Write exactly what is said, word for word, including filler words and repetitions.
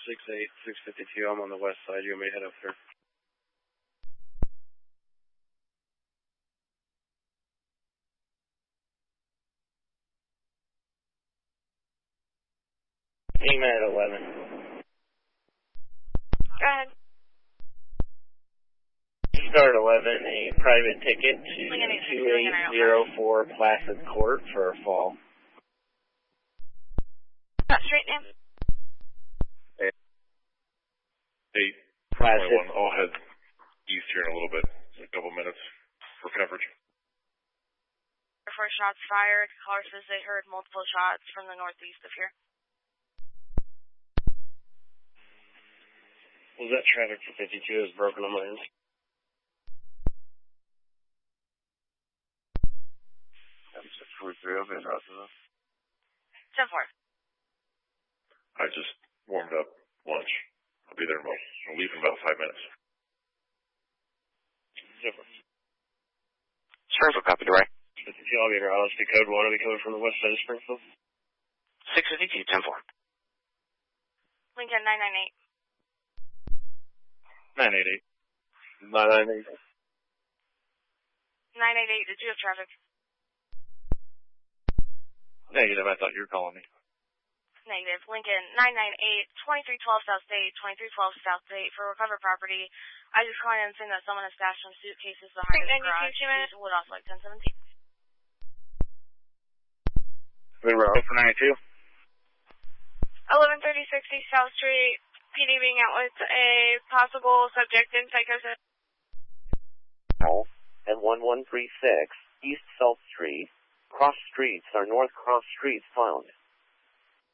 six eight, six fifty-two. I'm on the west side. You want me to head up there? Hangman at eleven. Go ahead. Start eleven, a private ticket to two eight zero four Placid Court for a fall. That street name? Eight. Placid. One. I'll head east here in a little bit, in a couple minutes for coverage. Four shots fired. Caller says they heard multiple shots from the northeast of here. Was that traffic for fifty-two is broken on my end? I'm six forty-three, I'll be in Rossville. ten four. I just warmed up lunch. I'll be there in about, I'll leave in about five minutes. Different. Springfield, copy, direct. fifty-two, I'll be here. I'll speak code one. I'll be coming from the west side of Springfield. six fifty-two, ten four. Lincoln nine nine eight. nine eight eight. nine nine eight. nine eight eight, did you have traffic? Negative, I thought you were calling me. Negative. Lincoln nine nine eight, twenty-three twelve South State, twenty-three twelve South State for recovered property. I just called in and saying that someone has stashed some suitcases behind the garage. Please would also like ten seventeen. Good route for ninety-two. eleven thirty-six East South Street. P D being out with a possible subject in psychosis. And one one three six East South Street. Cross streets are North Cross Streets found.